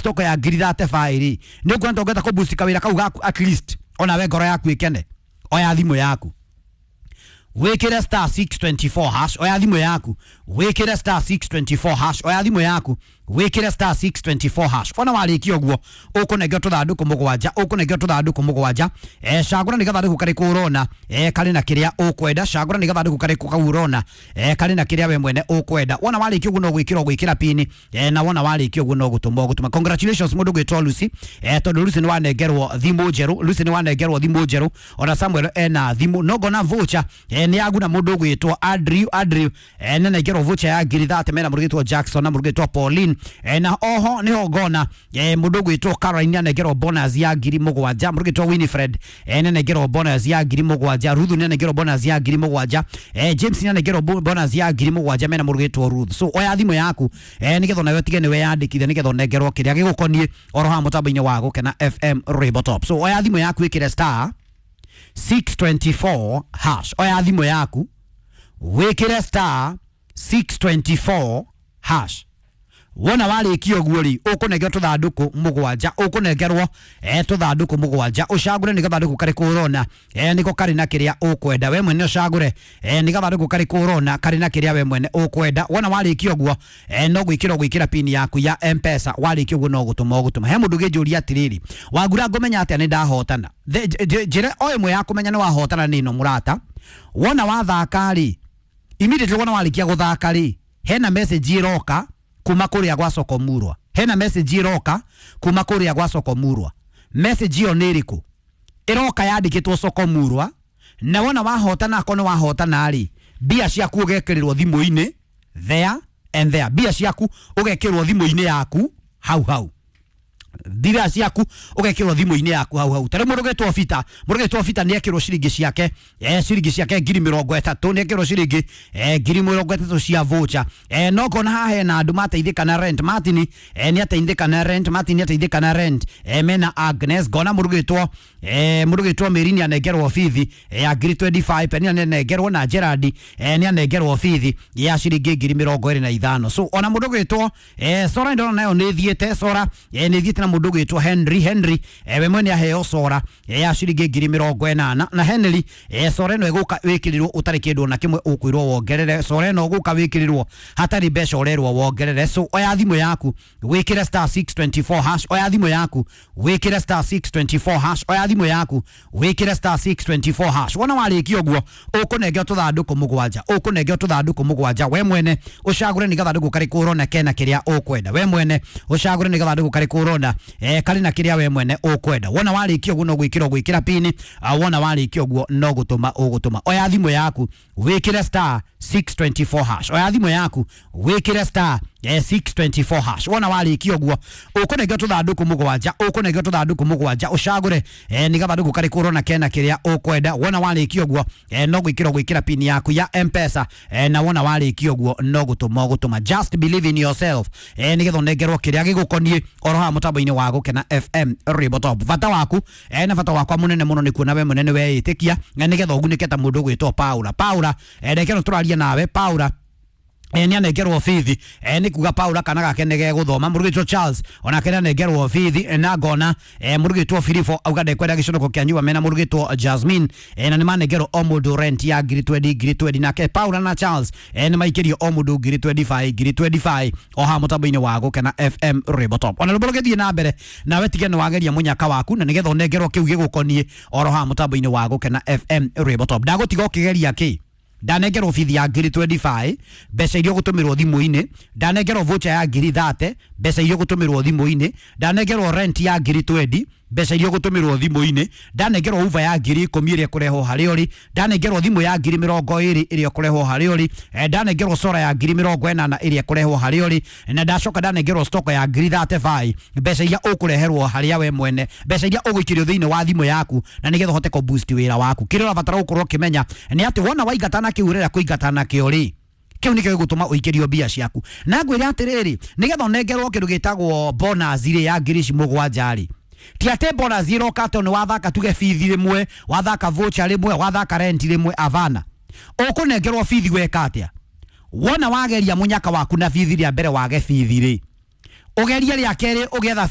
stock ya ngiri 35 ni kwenda ungeta ko boost kawira kau gaku at least ona we ngoro yaku ikene oya thimu yaku wekere star 624 hash oya thimu yaku wekere star 624 hash oya thimu yaku wekere star 624 hash fona warikio guo ukunegio tuthanduku mugwanja ukunegio tuthanduku mugwanja cagura ni gathanduku kari kurona kari na kiria ukwenda cagura ni gathanduku kari kurona kari na kiria we mwene ukwenda wona warikio guo no gwikira pini na wona warikio guo no gutuma congratulations mundu gwitwa Lucy tondu Lucy ni wanengerwo thimu njeru Lucy ni wanengerwo thimu njeru ona Samuel ena thimu no gona voucher ni aguna mundu gwitwa Andrew nenengerwo voucher ya ngiri 30 mena mundu gwitwa Jackson na mundu gwitwa Pauline na oho niho ngona mundu gwitwa Caroline nenengerwo bonus ya ngiri mugwanja mundu gwitwa Winifred nenengerwo bonus ya ngiri mugwanja Ruth nenengerwo bonus ya ngiri mugwanja James nenengerwo bonus ya ngiri mugwanja mena mundu gwitwa Ruth so oya thimu yaku nigetho nayo tige niwe yandikithe nigetho nengerwo kiria gigukonie oroha mutambo-ini wa gukena FM Rwimbo Top so oya thimu yaku ikire star 624 hash oya thimu yaku wikire star 624 hash wona warikio guori ukunegera tuthanduku mugwanja ukunengerwo tuthanduku mugwanja ucagure ni gathanduku kari kurona niko kari na kiria ukwenda we mwene ucagure ni gathanduku kari kurona kari na kiria we mwene ukwenda wona warikio guo no gwikira pini yaku ya M-Pesa warikio guo no gutuma he mundu ngijuria atiriri wagura ngumenya atia ni ndahotana njire o imwe ya kumenya ni wahotana nino murata wona wathaka ri immediately wona warikia guthaka ri hena message iroka kuma kuria gwa Sokomurwa hena message iroka kuma kuria gwa Sokomurwa message iyo niriku iroka yandikitwo Sokomurwa na wona wahotana akono wahotana ri bia ciaku ugekerirwo thimu-ini there and there bia ciaku ugekirwo thimu-ini yaku hau bia ciaku ugekirwo thimu-ini yaku hau tare mundu getwo Fita ni ekirwo ciringi ciake ngiri 30 ni ekirwo ciringi ngiri 30 cia voucher no kona hahe na andu mateithika na rent Martin ni ateithika na rent mena Agnes gona mundu getwo Merini anegerwo fithi ya ngiri 25 peni anegerwo na Gerard ni anegerwo fithi ya ciringi ngiri 25 so ona mundu getwo Sora ndo nayo ni thiete Sora ni thiete na mundu gwitwo Henry we mwene aheo Sora ya ciringi ngiri 80 na Henry Sora no eguka wikirirwo utari kindu na kimwe ukwirwo wongerere Sora no guka wikirirwo hatari besha orerwo wongerere so oya thimu yaku wikire star 624 hash oya thimu yaku wikire star 624 hash oya thimu yaku wikire star 624 hash wona warikio guo ukunengeo tuthanduku mugwanja we mwene ucagure ni gathanduku kari kurona kena kiria ukwenda we mwene ucagure ni gathanduku kari kurona kari na kiria we mwene ukwenda wona warikio guo no gwikira pini wona warikio guo no gutuma oya thimu yaku wikire star 624 hash oya thimu yaku wikire star 624 hash wona warikio guo ukunengeo tuthanduku mugwanja ucagure ni gathanduku kari kurona kena kiria ukwenda wona warikio guo no gwikira pini yaku ya M-Pesa na wona warikio guo no gutuma just believe in yourself nigetho nengerwo kiria gigukonie oroha mutambo-ini wa gukena FM Rwimbo Top vata waku na vata wakwa munene muno ni kuona we munene we itikia nigetho ugunike ta mundu gwitwo Paula ndekero turaria nawe Paula ni anegerwo fithi ni kuga Paula kana gakenege guthoma murugitwo Charles ona kena negerwo fithi na gona murugitwo Filifo auga ndekwenda giconoko kia nyua mena murugitwo Jasmine na ni manegerwo omudu rent ya ngiri 20 na ke Paula na Charles ni maikirio omudu ngiri 25 oha mutambo-ini wa gukena FM Rwimbo Top ona ruborogethi na mbere na wetige no wageria munyaka waku na nigetho negerwo kiu gigukonie oroha mutambo-ini wa gukena FM Rwimbo Top ndagutiga ukigeria ki ndanegerwo fithi ya ngiri 25 mbeca iria gutumirwo thimu-ini ndanegerwo voucher ya ngiri 30 mbeca iria gutumirwo thimu-ini ndanegerwo rent ya ngiri 20 mbeca iria gutumirwo thimu-ini ndanegerwo uva ya ngiri 10 iria kurehwo hari ori ndanegerwo thimu ya ngiri 20 iria kurehwo hari ori ndanegerwo Sora ya ngiri 80 iria kurehwo hari ori na ndacoka ndanegerwo stock ya ngiri 35 mbeca iria ukureherwo hari we mwene mbeca iria uguikirio thiini wa thimu yaku na nigetho hote ko boost wira waku kire urabatara gukorwo kimenya ni ati wona waigatana kiurera kuigatana kiori kiu nikyo gutuma uikirio bia ciaku na ngwira atiriri nigetho nengerwo kindu gitagwo bonus ire ya ngiri 7 ri ti ate bonus iroka to ni wathaka tuge fithi rimwe wathaka voucher rimwe wathaka rent rimwe avana ukunengerwo fithi gweka atia wona wageria munyaka waku na fithi ria mbere wage fithi ri ugeria ria keri ugetha